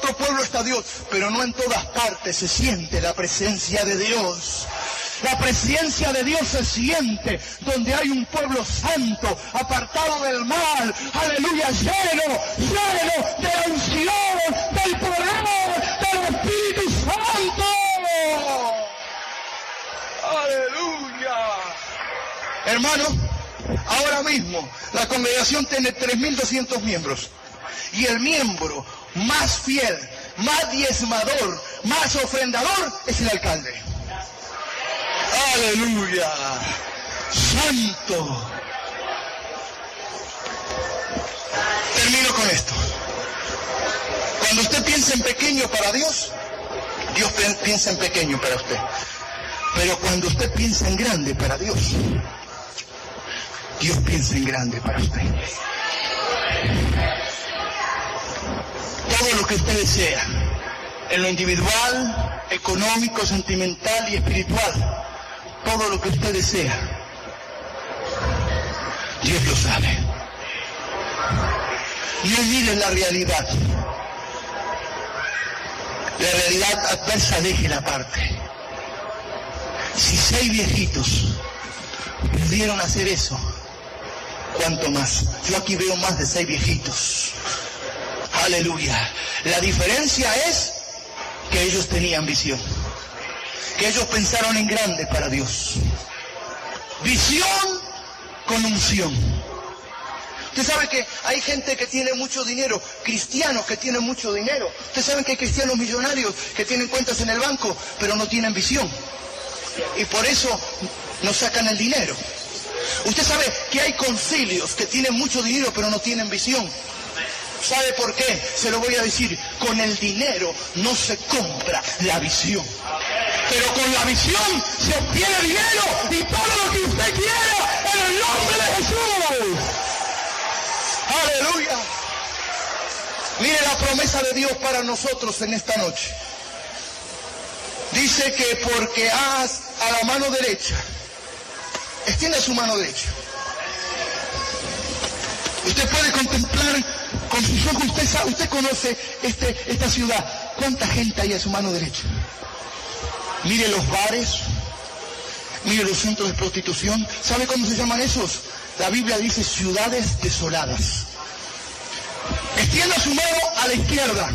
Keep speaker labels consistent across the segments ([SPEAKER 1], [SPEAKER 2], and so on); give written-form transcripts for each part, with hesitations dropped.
[SPEAKER 1] otro pueblo está Dios, pero no en todas partes se siente la presencia de Dios. La presencia de Dios se siente donde hay un pueblo santo, apartado del mal, aleluya, lleno de la unción, del poder, del Espíritu Santo. Aleluya. Hermano, ahora mismo la congregación tiene 3.200 miembros y el miembro más fiel, más diezmador, más ofrendador es el alcalde. Aleluya, santo. Termino con esto. Cuando usted piensa en pequeño para Dios, Dios piensa en pequeño para usted. Pero cuando usted piensa en grande para Dios, Dios piensa en grande para usted. Todo lo que usted desea, en lo individual, económico, sentimental y espiritual, todo lo que usted desea, Dios lo sabe. No mire la realidad. La realidad adversa, déjela aparte. Si 6 viejitos pudieron hacer eso, ¿cuánto más? Yo aquí veo más de 6 viejitos. Aleluya. La diferencia es que ellos tenían visión, que ellos pensaron en grande para Dios. Visión con unción. Usted sabe que hay gente que tiene mucho dinero, cristianos que tienen mucho dinero. Usted sabe que hay cristianos millonarios que tienen cuentas en el banco, pero no tienen visión. Y por eso no sacan el dinero. Usted sabe que hay concilios que tienen mucho dinero, pero no tienen visión. ¿Sabe por qué? Se lo voy a decir. Con el dinero no se compra la visión. Pero con la visión se obtiene dinero y todo lo que usted quiera en el nombre de Jesús. Aleluya. Mire la promesa de Dios para nosotros en esta noche. Dice que porque haz a la mano derecha, extienda su mano derecha. Usted puede contemplar con sus ojos, usted conoce esta ciudad. ¿Cuánta gente hay a su mano derecha? Mire los bares, mire los centros de prostitución. ¿Sabe cómo se llaman esos? La Biblia dice ciudades desoladas. Extienda su mano a la izquierda.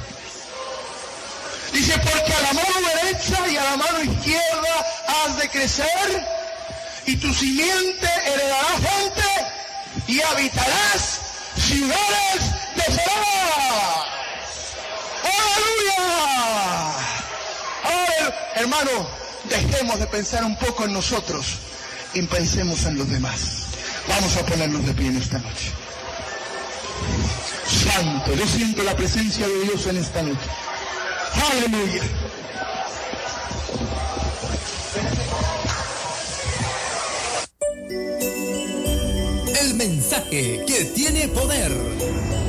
[SPEAKER 1] Dice, porque a la mano derecha y a la mano izquierda has de crecer, y tu simiente heredará gente, y habitarás ciudades desoladas. ¡Aleluya! Hermano, dejemos de pensar un poco en nosotros y pensemos en los demás. Vamos a ponernos de pie en esta noche. Santo, yo siento la presencia de Dios en esta noche. Aleluya.
[SPEAKER 2] El mensaje que tiene poder.